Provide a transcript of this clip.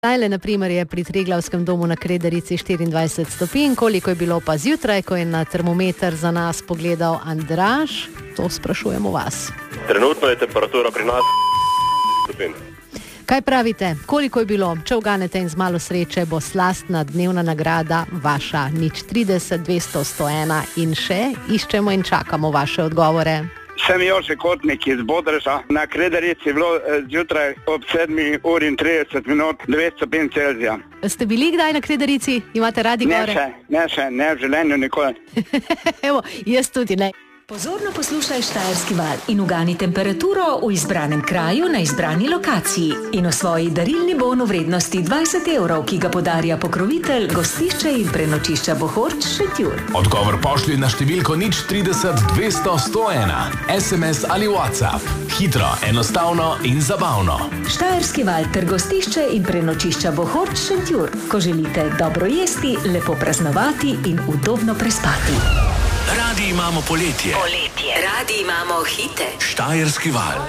Zdajle, na primer, je pri Triglavskem domu na Kredarici 24 stopinj, koliko je bilo pa zjutraj, ko je na termometer za nas pogledal Andraž, to sprašujemo vas. Trenutno je temperatura pri nas stopinj. Kaj pravite, koliko je bilo? Če uganete in z malo sreče, bo slastna dnevna nagrada vaša 030 200 101 in še iščemo in čakamo vaše odgovore. Sem Jože Kotnik iz Bodreža. Na Kredarici je bilo zjutraj ob 7:30 9 stopinj Celzija. Ste bili kdaj na Kredarici? Imate radi gore? Ne v življenju nikoli. Evo, jaz tudi ne. Pozorno poslušaj Štajerski val in ugani temperaturo v izbranem kraju na izbrani lokaciji in osvoji darilni bon v vrednosti 20 €, ki ga podarja pokrovitelj gostišče in prenočišča Bohorč Šentjur. Odgovor pošlji na številko 030 200 101, SMS ali WhatsApp. Hitro, enostavno in zabavno. Štajerski val ter gostišče in prenočišča Bohorč Šentjur. Ko želite dobro jesti, lepo praznovati in udobno prespati. Radi imamo poletje. Radi imamo hite. Štajerski val.